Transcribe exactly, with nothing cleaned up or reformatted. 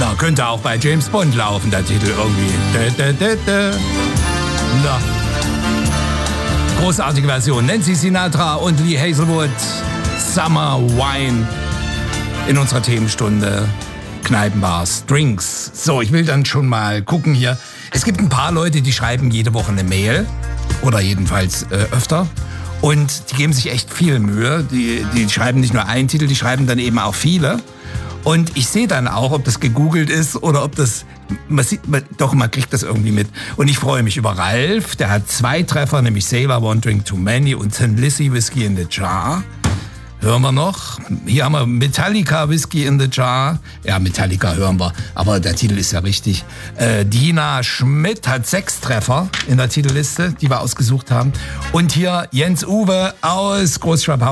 Na, könnte auch bei James Bond laufen, der Titel irgendwie. Da, da, da, da. Na. Großartige Version. Nancy Sinatra und Lee Hazelwood. Summer Wine. In unserer Themenstunde. Kneipenbars, Drinks. So, ich will dann schon mal gucken hier. Es gibt ein paar Leute, die schreiben jede Woche eine Mail. Oder jedenfalls äh, öfter. Und die geben sich echt viel Mühe. Die, die schreiben nicht nur einen Titel, die schreiben dann eben auch viele. Und ich sehe dann auch, ob das gegoogelt ist oder ob das... Man sieht, man, doch, man kriegt das irgendwie mit. Und ich freue mich über Ralf. Der hat zwei Treffer, nämlich Sailor, One Drink Too Many und Tin Lizzy, Whiskey in the Jar. Hören wir noch. Hier haben wir Metallica, Whiskey in the Jar. Ja, Metallica hören wir, aber der Titel ist ja richtig. Äh, Dina Schmidt hat sechs Treffer in der Titelliste, die wir ausgesucht haben. Und hier Jens Uwe aus Großschwabhausen.